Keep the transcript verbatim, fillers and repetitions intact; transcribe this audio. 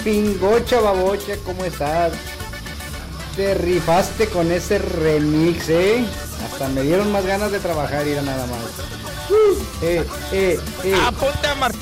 Pingocha babocha, ¿cómo estás? Te rifaste con ese remix, ¿eh? Hasta me dieron más ganas de trabajar, ir a nada más. Uh, eh, eh, eh. Ah, ponte a Martín